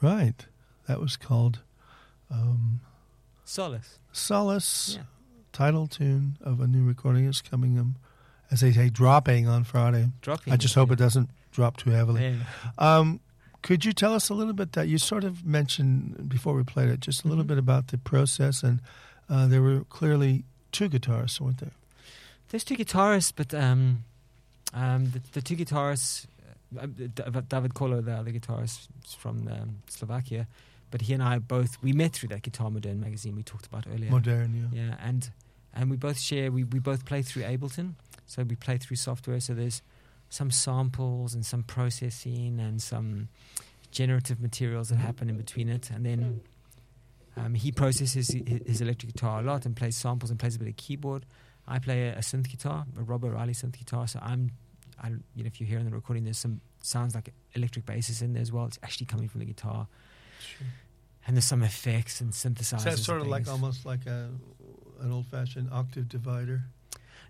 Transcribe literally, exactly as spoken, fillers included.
Right. That was called um, Solace. Solace, Yeah. title tune of a new recording is coming, um, as they say, dropping on Friday. Dropping. I just hope yeah. it doesn't drop too heavily. Yeah. Um, could you tell us a little bit that you sort of mentioned before we played it, just a little Mhm. bit about the process, and uh, there were clearly two guitarists, weren't there? There's two guitarists, but um, um, the, the two guitarists, uh, David Kolo, the other guitarist from um, Slovakia, but he and I both, we met through that Guitar Modern magazine we talked about earlier. Modern, yeah. Yeah, and and we both share, we, we both play through Ableton, so we play through software, so there's some samples and some processing and some generative materials that happen in between it, and then um, he processes his, his electric guitar a lot and plays samples and plays a bit of keyboard. I play a, a synth guitar, a Rob O'Reilly synth guitar, so I'm, I, you know, if you hear in the recording, there's some sounds like electric basses in there as well. It's actually coming from the guitar. Sure. And there's some effects and synthesizers. So that's sort and of like things. almost like a an old-fashioned octave divider.